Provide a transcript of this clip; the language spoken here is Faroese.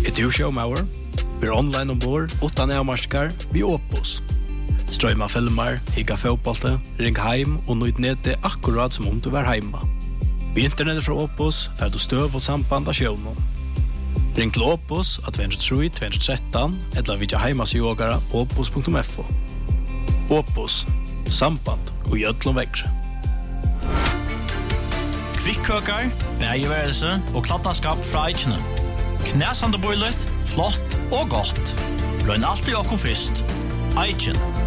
du showmauer? Vi online ombord, utan avmarskar, vi Opus. Strøyma filmer, higga fotbollte, ring heim og nøyd nede akkurat som om du var heima. Vi internettet fra Opus, fer du støv og samband av sjøvnen. Ring til Opus at 203-213, eller vidja heimasjogara opus.fo. Opus, samband og gjødlom vekkre. Kvikkøkar, bergeværelse og kladdanskap fra Eichene. Knæsande boilet, flott og godt. Løgn alltid okko fyrst. Eichen.